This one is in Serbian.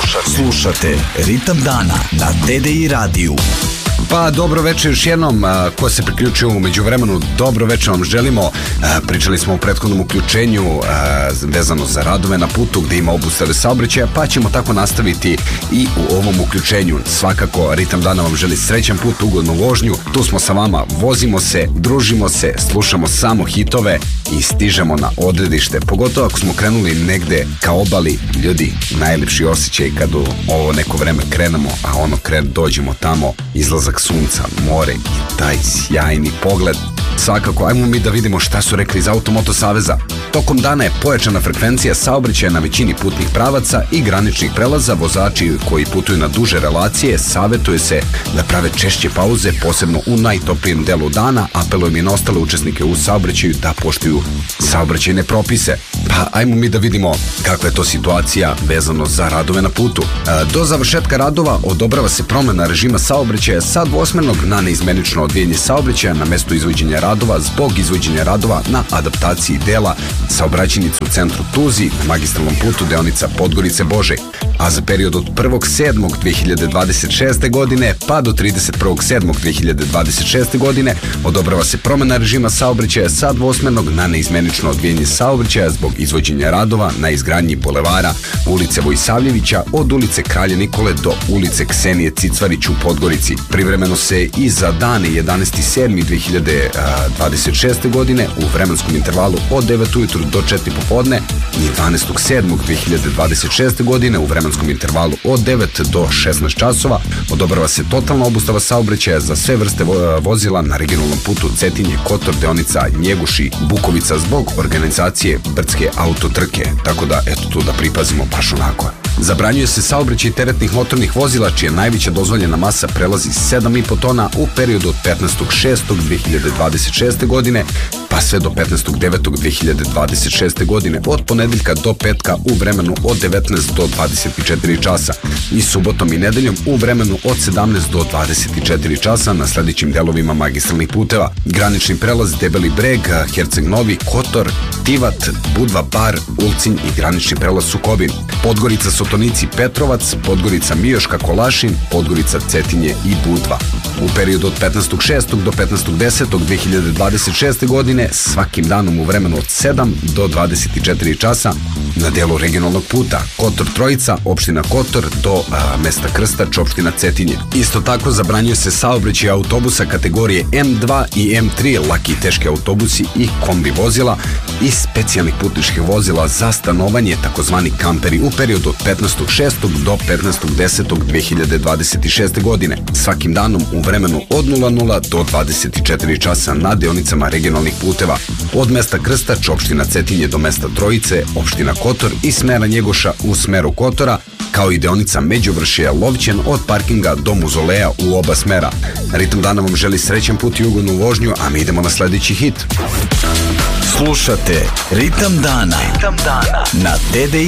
Slušate Ritam dana na TDI radiju. Pa dobro večer još jednom, ko se priključio u međuvremenu, dobro večer vam želimo. Pričali smo u prethodnom uključenju vezano za radove na putu gde ima obustave saobraćaja, pa ćemo tako nastaviti i u ovom uključenju. Svakako Ritam dana vam želi srećan put, ugodnu vožnju, tu smo sa vama, vozimo se, družimo se, slušamo samo hitove i stižemo na odredište, pogotovo ako smo krenuli negde ka obali. Ljudi, najlepši osjećaj kad u ovo neko vreme krenemo, a ono dođemo tamo, izlazak sunca, more i taj sjajni pogled. Svakako, ajmo mi da vidimo šta su rekli iz Automoto Saveza. Tokom dana je pojačana frekvencija saobraćaja na većini putnih pravaca i graničnih prelaza. Vozači koji putuju na duže relacije savjetuje se da prave češće pauze, posebno u najtoplijem delu dana. Apelujem i na ostale učesnike u saobraćaju da poštuju saobraćajne propise. Pa ajmo mi da vidimo kakva je to situacija vezano za radove na putu. Do završetka radova odobrava se promena režima saobraćaja sa dvosmernog na neizmenično odvijanje saobraćaja na mesto izvođenja radova zbog izvođenja radova na adaptaciji dela saobraćajnice u centru Tuzi na magistralnom putu deonica Podgorice-Božej, a za period od 1.7.2026. godine pa do 31.7.2026. godine odobrava se promena režima saobraćaja sa dvosmernog na neizmenično odvijanje saobraćaja zbog izvođenja radova na izgradnji bulevara ulice Vojsavljevića od ulice Kralja Nikole do ulice Ksenije Cicvarić u Podgorici. Privremeno se i za dane 11.7.2026. godine u vremenskom intervalu od 9 ujutru do 4 popodne i 12.7.2026. godine u vremenskom intervalu od 9 do 16 časova odobrava se totalna obustava saobraćaja za sve vrste vozila na regionalnom putu Cetinje, Kotor, deonica Njeguši, Bukovica zbog organizacije brdske autotrke, tako da eto tu da pripazimo baš onako. Zabranjuje se saobraćaj teretnih motornih vozila čija najveća dozvoljena masa prelazi 7,5 tona u periodu od 15.6.2026. godine pa sve do 15.9.2026. godine, od ponedeljka do petka u vremenu od 19 do 24 časa i subotom i nedeljom u vremenu od 17 do 24 časa na sledećim delovima magistralnih puteva: granični prelaz Debeli Breg, Herceg Novi, Kotor, Tivat, Budva Bar, Ulcinj i granični prelaz Sukobin, Podgorica Sotonici Petrovac, Podgorica Mijoška Kolašin, Podgorica Cetinje i Budva. U periodu od 15.6. do 15.10.2026. godine svakim danom u vremenu od 7 do 24 časa na delu regionalnog puta Kotor Trojica, opština Kotor do mesta Krstač, opština Cetinje. Isto tako zabranjuje se saobraćaj autobusa kategorije M2 i M3, laki i teški autobusi i kombi vozila i specijalnih putničkih vozila za stanovanje, takozvani kamperi, u periodu od 15.6. do 15.10.2026. godine svakim danom u vremenu od 00 do 24 časa na deonicama regionalnih puteva od mesta Krstač, opština Cetinje do mesta Trojice, opština Kotor i smera Njegoša u smeru Kotora, kao i deonica Međuvršija Lovćen od parkinga do Muzoleja u oba smera. Ritam dana vam želi srećan put i ugodnu vožnju, a mi idemo na sledeći hit. Slušate Ritam dana na TDI